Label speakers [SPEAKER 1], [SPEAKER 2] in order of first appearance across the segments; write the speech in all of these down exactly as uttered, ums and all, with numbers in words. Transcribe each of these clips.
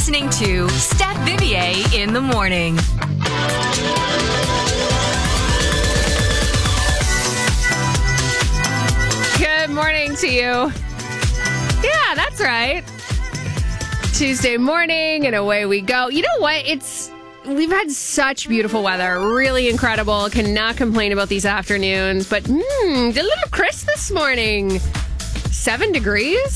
[SPEAKER 1] listening to Steph Vivier in the morning.
[SPEAKER 2] Good morning to you. Yeah, that's right. Tuesday morning, and away we go. You know what? It's we've had such beautiful weather. Really incredible. Cannot complain about these afternoons. But, mmm, a little crisp this morning. Seven degrees?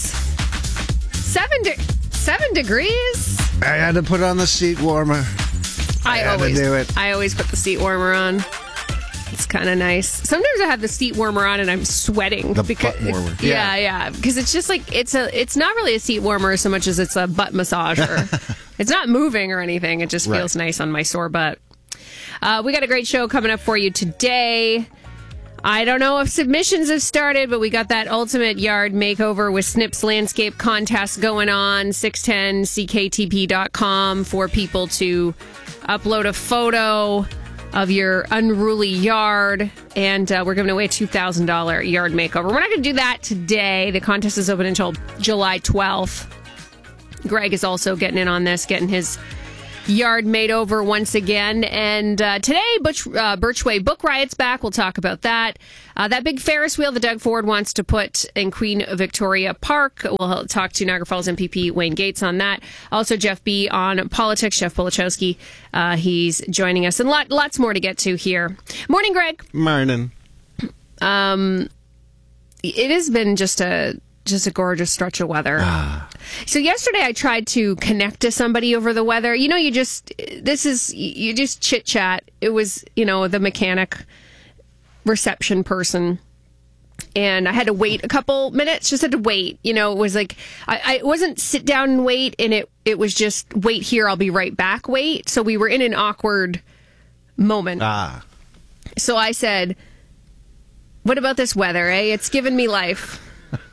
[SPEAKER 2] Seven, de- seven degrees?
[SPEAKER 3] I had to put on the seat warmer. I,
[SPEAKER 2] I
[SPEAKER 3] had
[SPEAKER 2] always
[SPEAKER 3] to do it.
[SPEAKER 2] I always put the seat warmer on. It's kind of nice. Sometimes I have the seat warmer on and I'm sweating.
[SPEAKER 3] The
[SPEAKER 2] because,
[SPEAKER 3] butt warmer.
[SPEAKER 2] Yeah, yeah. Because it's just like, it's a. It's not really a seat warmer so much as it's a butt massager. It's not moving or anything. It just feels
[SPEAKER 3] Right.
[SPEAKER 2] nice on my sore butt. Uh, we got a great show coming up for you today. I don't know if submissions have started, but we got that ultimate yard makeover with Snips Landscape contest going on. six ten c k t p dot com for people to upload a photo of your unruly yard, and uh, we're giving away a two thousand dollars yard makeover. We're not going to do that today. The contest is open until July twelfth. Greg is also getting in on this, getting his yard made over once again. And uh, today, Butch, uh, Birchway Book Riot's back. We'll talk about that. Uh, that big Ferris wheel that Doug Ford wants to put in Queen Victoria Park. We'll talk to Niagara Falls M P P Wayne Gates on that. Also, Jeff B. on politics, Jeff Polichowski. Uh, he's joining us. And lot, lots more to get to here. Morning, Greg.
[SPEAKER 3] Morning.
[SPEAKER 2] Um, it has been just a... Just a gorgeous stretch of weather. So yesterday I tried to connect to somebody over the weather. You know, you just, this is, you just chit chat. It was, you know, the mechanic reception person. And I had to wait a couple minutes, just had to wait. You know, it was like, I, I it wasn't sit down and wait, and it, it was just wait here, I'll be right back, wait. So we were in an awkward moment.
[SPEAKER 3] Ah.
[SPEAKER 2] So I said, what about this weather, eh? It's given me life.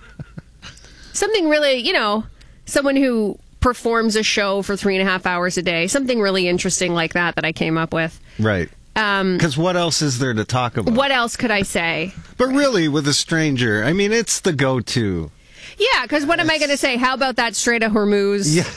[SPEAKER 2] Something really, you know, someone who performs a show for three and a half hours a day. Something really interesting like that that I came up with.
[SPEAKER 3] Right. Because
[SPEAKER 2] Um,
[SPEAKER 3] what else is there to talk about?
[SPEAKER 2] what else could I say?
[SPEAKER 3] But really, with a stranger, I mean, it's the go-to.
[SPEAKER 2] Yeah, because what am I going to say? How about that Strait of Hormuz?
[SPEAKER 3] Yeah.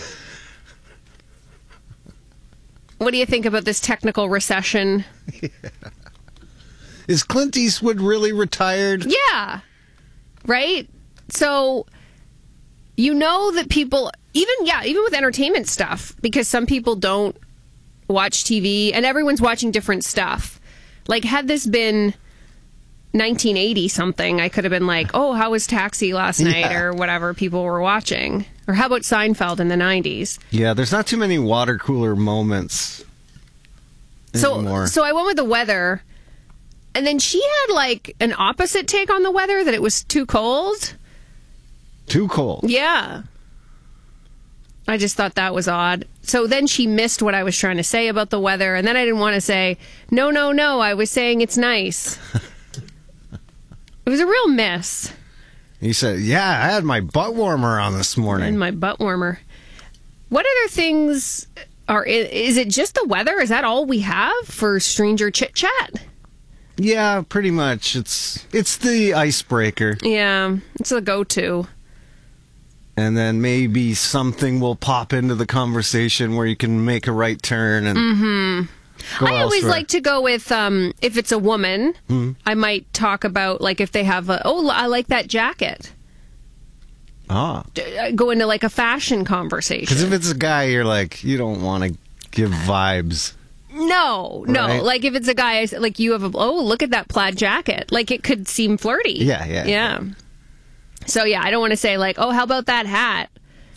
[SPEAKER 2] What do you think about this technical recession?
[SPEAKER 3] Yeah. Is Clint Eastwood really retired?
[SPEAKER 2] Yeah. Right? So... You know that people, even, yeah, even with entertainment stuff, because some people don't watch T V and everyone's watching different stuff. Like, had this been nineteen eighty something, I could have been like, oh, how was Taxi last night
[SPEAKER 3] Yeah.
[SPEAKER 2] or whatever people were watching. Or how about Seinfeld in the nineties?
[SPEAKER 3] Yeah, there's not too many water cooler moments
[SPEAKER 2] So,
[SPEAKER 3] anymore.
[SPEAKER 2] so I went with the weather, and then she had like an opposite take on the weather, that it was too cold.
[SPEAKER 3] Too cold.
[SPEAKER 2] Yeah. I just thought that was odd. So then she missed what I was trying to say about the weather, and then I didn't want to say, no, no, no, I was saying it's nice. It was a real miss.
[SPEAKER 3] He said, yeah, I had my butt warmer on this morning.
[SPEAKER 2] And my butt warmer. What other things are, is it just the weather? Is that all we have for stranger chit chat?
[SPEAKER 3] Yeah, pretty much. It's it's the icebreaker.
[SPEAKER 2] Yeah, it's a go-to.
[SPEAKER 3] And then maybe something will pop into the conversation where you can make a right turn and
[SPEAKER 2] Mm-hmm.
[SPEAKER 3] go
[SPEAKER 2] I always
[SPEAKER 3] elsewhere.
[SPEAKER 2] like to go with, um, if it's a woman,
[SPEAKER 3] Mhm.
[SPEAKER 2] I might talk about, like, if they have a, oh, I like that jacket.
[SPEAKER 3] Ah.
[SPEAKER 2] D- Go into, like, a fashion conversation.
[SPEAKER 3] Because if it's a guy, you're like, you don't want to give vibes.
[SPEAKER 2] No, no.
[SPEAKER 3] Right?
[SPEAKER 2] Like, if it's a guy, like, you have a, oh, look at that plaid jacket. Like, it could seem flirty.
[SPEAKER 3] Yeah, yeah.
[SPEAKER 2] Yeah. So, yeah, I don't want to say, like, oh, how about that hat?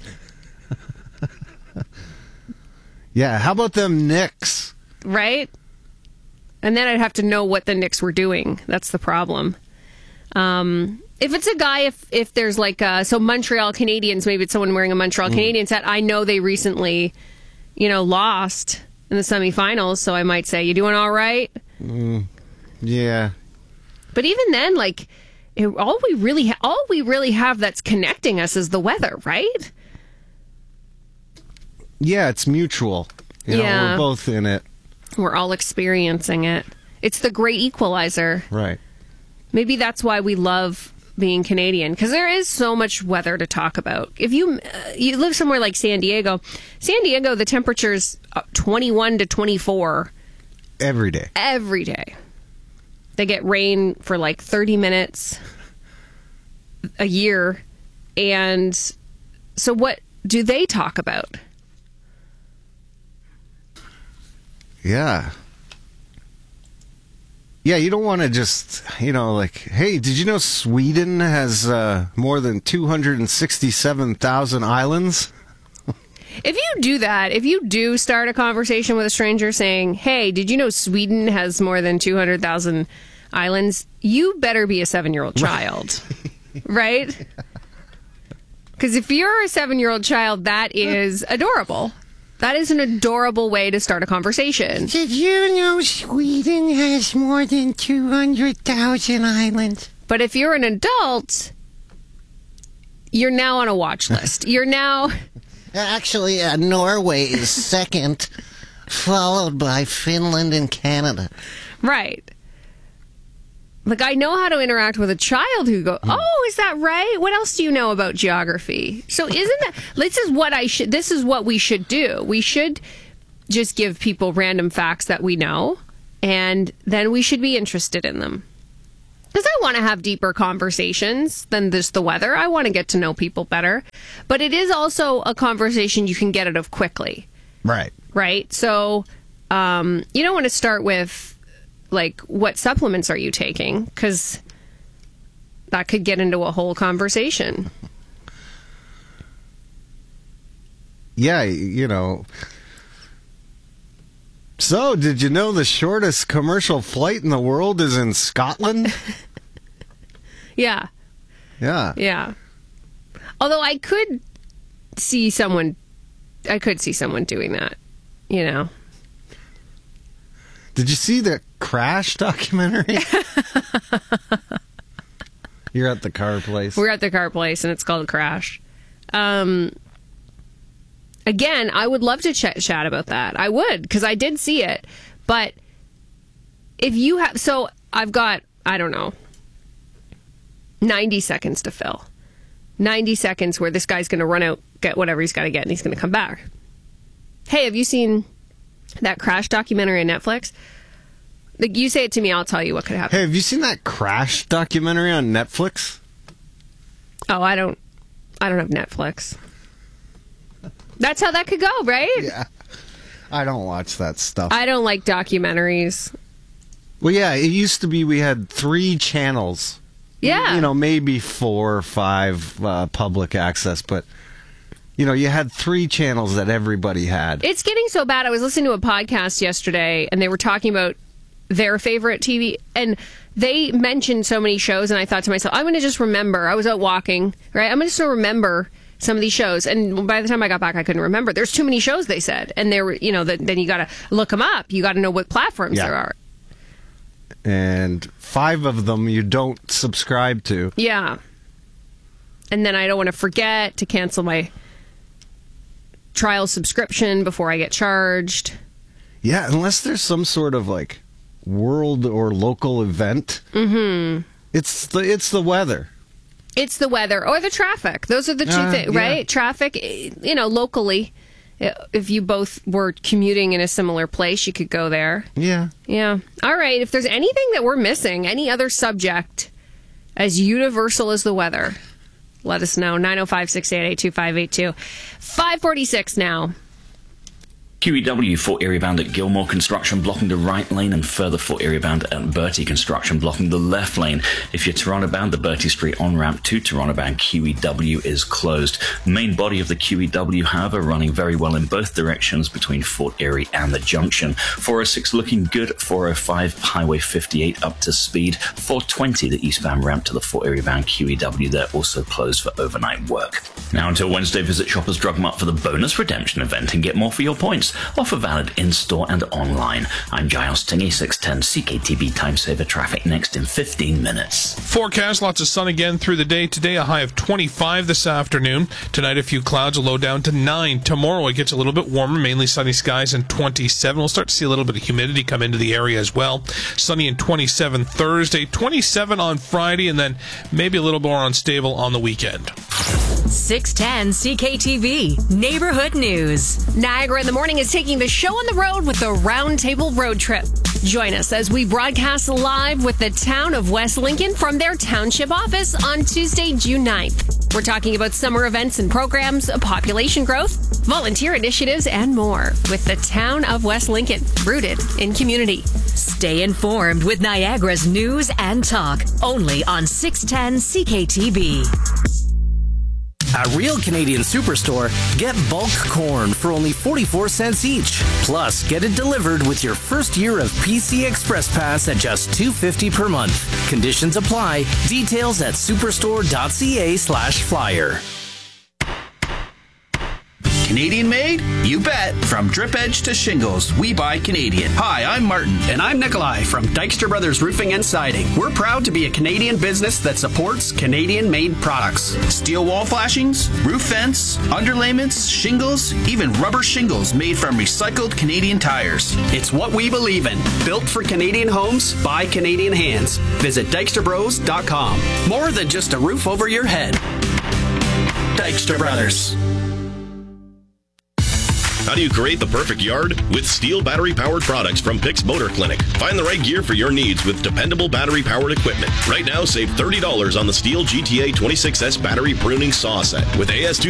[SPEAKER 3] Yeah, how about them Knicks?
[SPEAKER 2] Right? And then I'd have to know what the Knicks were doing. That's the problem. Um, if it's a guy, if if there's like, uh, so Montreal Canadiens, maybe it's someone wearing a Montreal
[SPEAKER 3] Mm.
[SPEAKER 2] Canadiens hat. I know they recently, you know, lost in the semifinals, so I might say, you doing all right?
[SPEAKER 3] Mm, yeah.
[SPEAKER 2] But even then, like, it, all we really ha- all we really have that's connecting us is the weather, right?
[SPEAKER 3] Yeah, it's mutual. You know,
[SPEAKER 2] Yeah.
[SPEAKER 3] we're both in it.
[SPEAKER 2] We're all experiencing it. It's the great equalizer.
[SPEAKER 3] Right.
[SPEAKER 2] Maybe that's why we love being Canadian because there is so much weather to talk about. If you uh, you live somewhere like San Diego, San Diego, the temperature's twenty-one to twenty-four
[SPEAKER 3] every day.
[SPEAKER 2] Every day. They get rain for like thirty minutes a year. And so what do they talk about?
[SPEAKER 3] Yeah. Yeah, you don't want to just, you know, like, hey, did you know Sweden has uh, more than two hundred sixty-seven thousand islands?
[SPEAKER 2] If you do that, if you do start a conversation with a stranger saying, hey, did you know Sweden has more than two hundred thousand islands? You better be a seven-year-old child, right? Because if you're a seven-year-old child, that is adorable. That is an adorable way to start a conversation.
[SPEAKER 4] Did you know Sweden has more than two hundred thousand islands?
[SPEAKER 2] But if you're an adult, you're now on a watch list. You're now...
[SPEAKER 4] Actually, uh, Norway is second, followed by Finland and Canada.
[SPEAKER 2] Right. Like, I know how to interact with a child who go, oh, is that right? What else do you know about geography? So isn't that, this is what I should, this is what we should do. We should just give people random facts that we know, and then we should be interested in them. Because I want to have deeper conversations than just the weather. I want to get to know people better. But it is also a conversation you can get out of quickly.
[SPEAKER 3] Right.
[SPEAKER 2] Right? So um, you don't want to start with, like, what supplements are you taking? Because that could get into a whole conversation.
[SPEAKER 3] Yeah, you know. So, did you know the shortest commercial flight in the world is in Scotland?
[SPEAKER 2] Yeah.
[SPEAKER 3] Yeah.
[SPEAKER 2] Yeah. Although I could see someone, I could see someone doing that, you know.
[SPEAKER 3] Did you see the Crash documentary? You're at the car place.
[SPEAKER 2] We're at the car place, and it's called Crash. Um, again, I would love to ch- chat about that. I would, because I did see it. But if you have... So I've got, I don't know, ninety seconds to fill. ninety seconds where this guy's going to run out, get whatever he's got to get, and he's going to come back. Hey, have you seen that Crash documentary on Netflix? Like, you say it to me, I'll tell you what could happen.
[SPEAKER 3] Hey, have you seen that Crash documentary on Netflix?
[SPEAKER 2] Oh, I don't I don't have Netflix. That's how that could go, right?
[SPEAKER 3] Yeah. I don't watch that stuff.
[SPEAKER 2] I don't like documentaries.
[SPEAKER 3] Well, yeah, it used to be we had three channels.
[SPEAKER 2] Yeah.
[SPEAKER 3] You know, maybe four or five uh, public access, but, you know, you had three channels that everybody had.
[SPEAKER 2] It's getting so bad. I was listening to a podcast yesterday, and they were talking about their favorite T V, and they mentioned so many shows, and I thought to myself, I'm going to just remember. I was out walking, right? I'm just going to remember some of these shows, and by the time I got back, I couldn't remember. There's too many shows, they said, and they were, you know, the, then you got to look them up. You got to know what platforms
[SPEAKER 3] Yeah.
[SPEAKER 2] there are.
[SPEAKER 3] And five of them you don't subscribe to.
[SPEAKER 2] Yeah. And then I don't want to forget to cancel my trial subscription before I get charged.
[SPEAKER 3] Yeah, unless there's some sort of, like, world or local event. Mm-hmm. It's the, it's the weather.
[SPEAKER 2] It's the weather or the traffic. Those are the two
[SPEAKER 3] Uh,
[SPEAKER 2] things,
[SPEAKER 3] yeah.
[SPEAKER 2] right? Traffic, you know, locally. If you both were commuting in a similar place, you could go there.
[SPEAKER 3] Yeah.
[SPEAKER 2] Yeah. All right. If there's anything that we're missing, any other subject as universal as the weather, let us know. nine oh five, six eight eight, two five eight two. five forty-six now.
[SPEAKER 5] Q E W for area bound at Gilmore Construction blocking the right lane, and further for area bound at Bertie Construction blocking the left lane. If you're Toronto bound, the Bertie Street on-ramp to Toronto bound Q E W is closed. Main body of the Q E W, however, running very well in both directions between Fort Erie and the junction. four oh six looking good, four oh five Highway fifty-eight up to speed. four twenty the eastbound ramp to the Fort Erie bound Q E W, they're also closed for overnight work. Now until Wednesday, visit Shoppers Drug Mart for the bonus redemption event and get more for your points. Offer valid in-store and online. I'm Giles Tingy, six ten C K T B Time Saver Traffic next in fifteen minutes.
[SPEAKER 6] Forecast, lots of sun again through the day. Today, a high of twenty-five this afternoon. Tonight, a few clouds, a low down to nine. Tomorrow, it gets a little bit warmer, mainly sunny skies and twenty-seven. We'll start to see a little bit of humidity come into the area as well. Sunny and twenty-seven Thursday, twenty-seven on Friday, and then maybe a little more unstable on the weekend.
[SPEAKER 1] six ten C K T V Neighborhood News.
[SPEAKER 2] Niagara in the Morning is taking the show on the road with the Roundtable Road Trip. Join us as we broadcast live with the town of West Lincoln from their township office on Tuesday, June ninth. We're talking about summer events and programs, population growth, volunteer initiatives, and more with the town of West Lincoln, rooted in community.
[SPEAKER 1] Stay informed with Niagara's news and talk, only on six ten C K T B.
[SPEAKER 7] At Real Canadian Superstore, get bulk corn for only forty-four cents each. Plus, get it delivered with your first year of P C Express Pass at just two dollars and fifty cents per month. Conditions apply. Details at superstore.ca slash flyer.
[SPEAKER 8] Canadian made? You bet. From drip edge to shingles, we buy Canadian. Hi, I'm Martin.
[SPEAKER 9] And I'm Nikolai from Dykstra Brothers Roofing and Siding. We're proud to be a Canadian business that supports Canadian-made products.
[SPEAKER 8] Steel wall flashings, roof vents, underlayments, shingles, even rubber shingles made from recycled Canadian tires.
[SPEAKER 9] It's what we believe in. Built for Canadian homes by Canadian hands. Visit dykstra bros dot com. More than just a roof over your head. Dykstra Brothers.
[SPEAKER 10] How do you create the perfect yard? With Steel battery-powered products from Pix Motor Clinic. Find the right gear for your needs with dependable battery-powered equipment. Right now, save thirty dollars on the Steel G T A twenty-six S battery pruning saw set with A S two